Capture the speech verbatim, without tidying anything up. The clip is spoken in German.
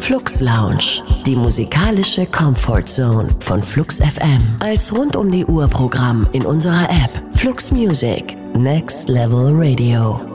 Flux Lounge, die musikalische Comfort Zone von Flux F M. Als rund um die Uhr Programm in unserer App Flux Music, Next Level Radio.